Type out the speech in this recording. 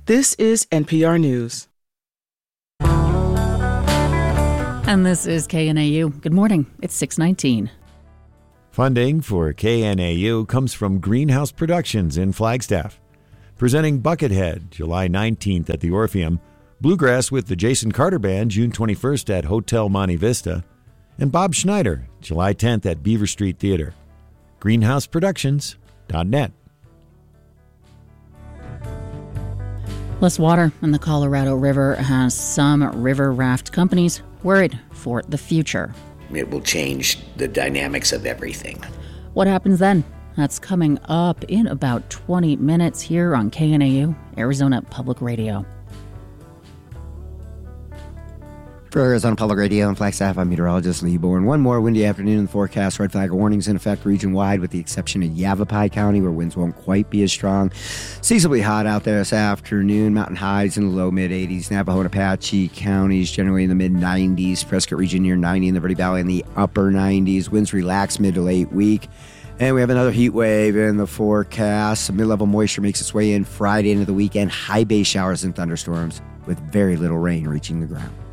This is NPR News. And this is KNAU. Good morning. It's 6:19. Funding for KNAU comes from Greenhouse Productions in Flagstaff. Presenting Buckethead, July 19th at the Orpheum. Bluegrass with the Jason Carter Band, June 21st at Hotel Monte Vista. And Bob Schneider, July 10th at Beaver Street Theater. greenhouseproductions.net. Less water in the Colorado River has some river raft companies worried for the future. It will change the dynamics of everything. What happens then? That's coming up in about 20 minutes here on KNAU, Arizona Public Radio. For Arizona Public Radio and Flagstaff, I'm meteorologist Lee Bourne. One more windy afternoon in the forecast. Red flag warnings in effect region-wide with the exception of Yavapai County where winds won't quite be as strong. Seasonably hot out there this afternoon. Mountain highs in the low mid-80s. Navajo and Apache counties generally in the mid-90s. Prescott region near 90 in the Verde Valley in the upper 90s. Winds relax mid to late week. And we have another heat wave in the forecast. Some mid-level moisture makes its way in Friday into the weekend. High base showers and thunderstorms with very little rain reaching the ground.